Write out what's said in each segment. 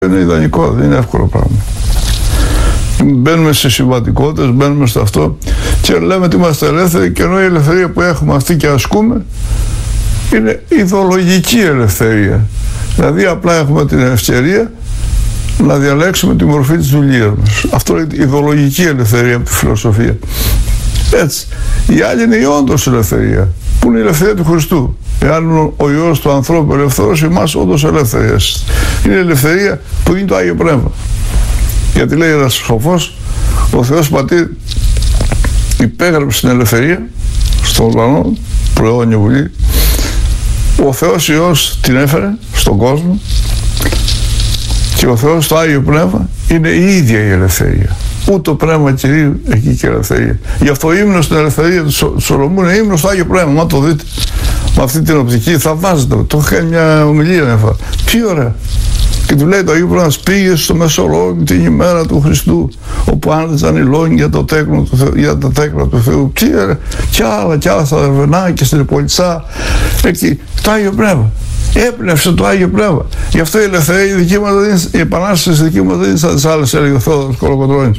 είναι ιδανικό, δεν είναι εύκολο πράγμα. Μπαίνουμε σε συμβατικότητες, μπαίνουμε στο αυτό και λέμε ότι είμαστε ελεύθεροι, και ενώ η ελευθερία που έχουμε αυτή και ασκούμε είναι ιδεολογική ελευθερία. Δηλαδή απλά έχουμε την ευκαιρία να διαλέξουμε τη μορφή της δουλειάς μας. Αυτό είναι η ιδεολογική ελευθερία από τη φιλοσοφία. Έτσι. Η άλλη είναι η όντως ελευθερία, που είναι η ελευθερία του Χριστού. Εάν ο Υιός του ανθρώπου ελευθερώσει εμάς, όντως ελεύθεροι. Είναι η ελευθερία που είναι το Άγιο Πνεύμα. Γιατί λέει ένας σοφός, ο Θεός Πατήρ υπέγραψε την ελευθερία στον ουρανό, προαιώνια βουλή. Ο Θεός Υιός την έφερε στον κόσμο και ο Θεός το Άγιο Πνεύμα είναι η ίδια η ελευθερία. Ούτε το Πνεύμα Κυρίου εκεί και η ελευθερία. Γι' αυτό ο ύμνος στην ελευθερία του Σολομού είναι ύμνος στο Άγιο Πνεύμα. Μα το δείτε με αυτή την οπτική, θαυμάζετε. Το είχα μια ομιλία μια φορά. Τι ωραία. Και του λέει το Άγιο Πνεύμα, πήγε στο Μεσολόγιο την ημέρα του Χριστού, όπου άνοιξαν οι λόγοι για το τέκνο του Θεού, για τα τέκνα του Θεού. Και άλλα στα Δερβενά και στην Πολιτσά. Εκεί το Άγιο Πνεύμα. Έπνευσε το Άγιο Πνεύμα. Γι' αυτό η ελευθερία, η επανάσταση δική μας δεν είναι σαν τις άλλες, έλεγε ο Θεόδωρος Κολοκοτρώνης.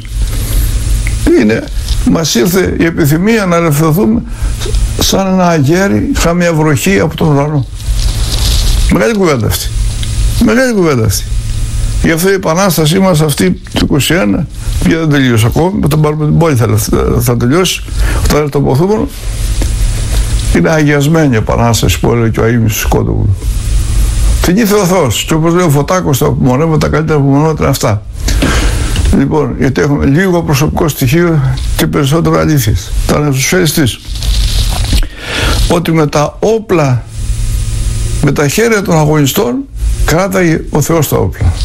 Μας ήρθε η επιθυμία να ελευθερωθούμε σαν ένα αγέρι, σαν μια βροχή από τον ουρανό. Μεγάλη κουβέντα αυτή. Μεγάλη κουβέντα αυτή. Γι' αυτό η επανάστασή μας αυτή του 21, πια δεν τελείωσε ακόμη, όταν πάρουμε την πόλη θα τελειώσει, όταν έρθει το αποθούμενο. Είναι αγιασμένη η επανάσταση που έλεγε και ο Αΐμνης του Κότοβουλου. Την ήθελε ο Θεός. Και όπως λέει ο Φωτάκος, τα απομονεύματα, τα καλύτερα απομονεύματα είναι αυτά. Λοιπόν, γιατί έχουμε λίγο προσωπικό στοιχείο και περισσότερο αλήθειες. Θα να τους φέρεις τις. Ότι με τα όπλα, με τα χέρια των αγωνιστών, κράταγε ο Θεός τα όπλα.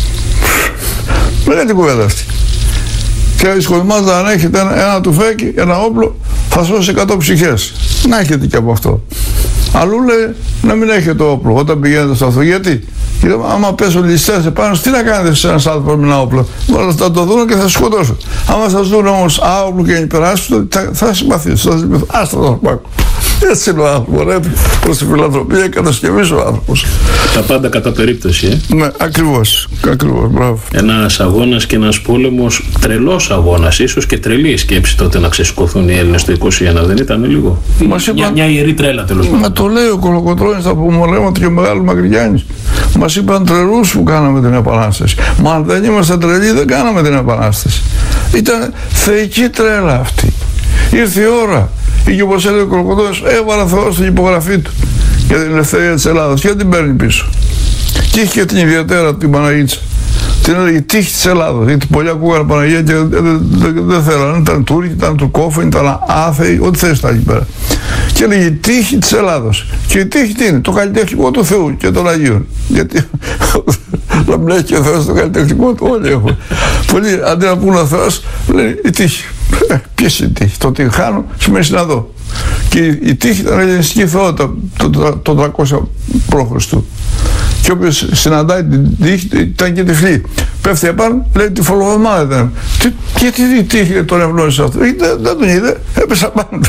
Μεγάλη κουβέντα αυτή. Και δυσκολεύεται αν έχετε ένα τουφέκι, ένα όπλο, θα σώσει 100 ψυχές. Να έχετε και από αυτό. Αλλού λέει να μην έχετε το όπλο όταν πηγαίνετε στο αυτό. Γιατί άμα πέσουν ληστές επάνω, τι να κάνετε σε ένας άνθρωπος με ένα όπλο? Μόνο θα το δουν και θα σας σκοτώσουν. Άμα σας δουν όμως άοπλο και περάσουν, θα συμπαθήσουν. Θα συμπαθήσουν. Άστα το πάκο. Έτσι είναι ο άνθρωπος. Προς τη φιλανθρωπία κατασκευής ο άνθρωπος. Τα πάντα κατά περίπτωση. Ναι, ακριβώς. Ακριβώς. Μπράβο. Ένας αγώνας και ένας πόλεμος, τρελός αγώνας, ίσως και τρελή σκέψη τότε να ξεσηκωθούν οι Έλληνες το 21, δεν ήταν λίγο? Μια ιερή τρέλα τέλος πάντων. Μα το λέει ο Κολοκοτρώνης από απομονεύματα και ο Μεγάλος Μακρυγιάννης. Μας είπαν τρελούς που κάναμε την Επανάσταση. Μα αν δεν είμαστε τρελοί, δεν κάναμε την Επανάσταση. Ήταν θεϊκή τρέλα αυτή. Ήρθε η ώρα. Ή όπως έλεγε ο Κολοκοτρώνης, έβαλε ο Θεός την υπογραφή του για την ελευθερία της Ελλάδας. Και δεν την παίρνει πίσω. Και είχε την ιδιαίτερα την Παναγίτσα. Την έλεγε τύχη της Ελλάδας. Γιατί πολλοί ακούγανε Παναγία και δεν θέλανε. Ήταν Τούρκοι, ήταν Τουρκόφωνοι, ήταν άθεοι, ό,τι θες ήταν εκεί πέρα. Και έλεγε τύχη της Ελλάδας. Και η τύχη τι είναι? Το καλλιτεχνικό του Θεού και των Αγίων. Γιατί να μην έχει και ο Θεός το καλλιτεχνικό του, όλοι έχουν. Πολλοί αντί να πούνε ο Θεός, λένε η τύχη. Ποιες είναι η τύχη? Το ότι χάνω σημαίνει να δω. Και η τύχη ήταν ελληνιστική θεότητα το 300 π.Χ. Και όποιος συναντάει την τύχη ήταν και τυφλή. Πέφτει επάνω, λέει τη φολογομάδα ήταν. Γιατί η τύχη τον ευνόησε αυτό? Δεν τον είδε, έπεσε πάνω.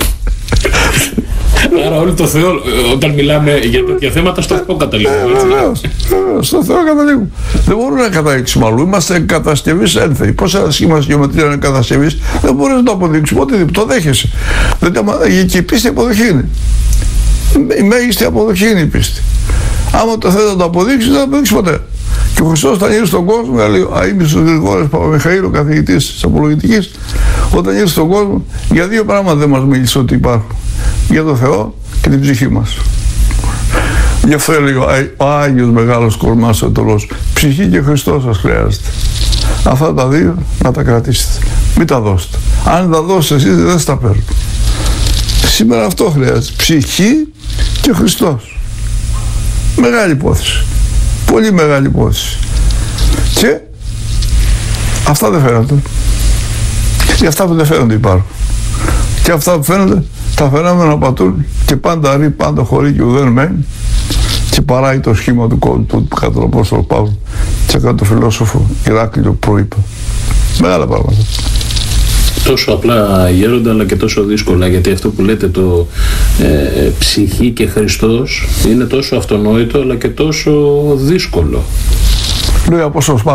Άρα όλο το Θεό, όταν μιλάμε για τέτοια θέματα, στο Θεό καταλήγουμε. Βεβαίως, στο Θεό καταλήγουμε. Δεν μπορούμε να καταλήξουμε αλλού. Είμαστε κατασκευής ένθεοι. Πόσα σχήματα γεωμετρία είναι κατασκευής, δεν μπορείς να το αποδείξουμε. Οτιδήποτε, το δέχεσαι. Και η πίστη αποδοχή είναι. Η μέγιστη αποδοχή είναι η πίστη. Άμα το θέλει να το αποδείξει, δεν θα το αποδείξει ποτέ. Και ο Χριστός όταν ήρθε στον κόσμο, λέει ο Αΐμνης ο Γρηγόρης Παπαμιχαήλ, ο καθηγητής της Απολογητικής, όταν ήρθε στον κόσμο, για δύο πράγματα δεν μας μίλησε ότι υπάρχουν. Για τον Θεό και την ψυχή μας. Γι' αυτό έλεγε ο Άγιος Μεγάλος Κορμάς ο Αιτωλός, ψυχή και Χριστός σας χρειάζεται. Αυτά τα δύο να τα κρατήσετε. Μην τα δώσετε. Αν τα δώσετε εσείς δεν θα τα παίρνετε. Σήμερα αυτό χρειάζεται. Ψυχή και Χριστός. Μεγάλη υπόθεση. Πολύ μεγάλη υπόθεση. Και αυτά δεν φαίνονται. Και αυτά που δεν φαίνονται υπάρχουν. Και αυτά που φαίνονται, τα φαινόμενα πατούν και πάντα ρί, πάντα χωρί και ουδέν μένει. Και παράει το σχήμα του κόσμου του κατά τον Απόστολο Παύλο και κατά τον φιλόσοφο Ηράκλειο που προείπα. Μεγάλα πράγματα. Τόσο απλά, Γέροντα, αλλά και τόσο δύσκολα, γιατί αυτό που λέτε το ψυχή και Χριστός είναι τόσο αυτονόητο αλλά και τόσο δύσκολο. Λέω από όσο